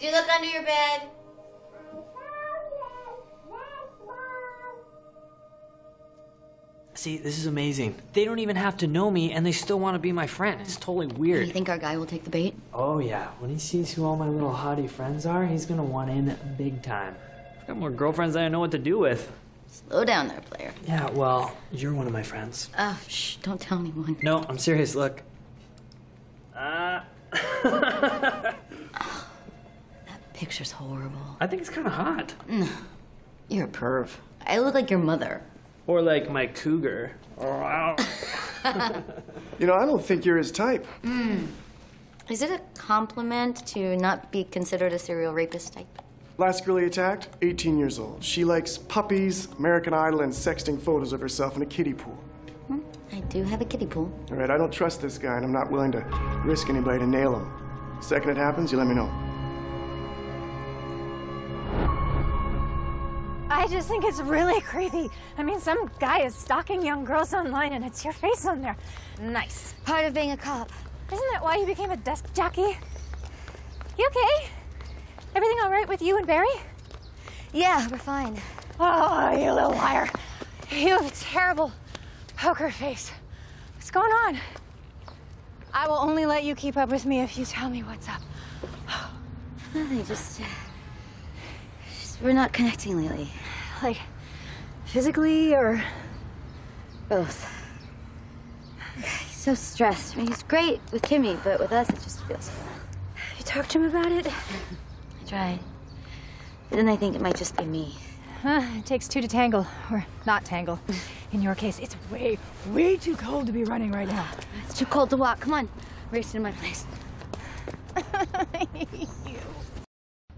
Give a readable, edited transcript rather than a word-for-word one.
you look under your bed? See, this is amazing. They don't even have to know me, and they still want to be my friend. It's totally weird. You think our guy will take the bait? Oh, yeah. When he sees who all my little hottie friends are, he's gonna want in big time. I've got more girlfriends than I know what to do with. Slow down there, player. Yeah, well, you're one of my friends. Oh, shh, don't tell anyone. No, I'm serious, look. That picture's horrible. I think it's kind of hot. No, you're a perv. I look like your mother. Or like my cougar. You know, I don't think you're his type. Is it a compliment to not be considered a serial rapist type? Last girl he attacked, 18 years old. She likes puppies, American Idol, and sexting photos of herself in a kiddie pool. I do have a kiddie pool. All right, I don't trust this guy, and I'm not willing to risk anybody to nail him. The second it happens, you let me know. I just think it's really creepy. I mean, some guy is stalking young girls online and it's your face on there. Nice. Part of being a cop. Isn't that why you became a desk jockey? You okay? Everything all right with you and Barry? Yeah, we're fine. Oh, you little liar. You have a terrible poker face. What's going on? I will only let you keep up with me if you tell me what's up. Nothing, just we're not connecting lately. Like, physically or Both. He's so stressed. I mean, he's great with Kimmy, but with us, it just feels... have you talked to him about it? I tried. But then I think it might just be me. It takes two to tangle, or not tangle. In your case, it's way, way too cold to be running right now. It's too cold to walk. Come on. Race to my place.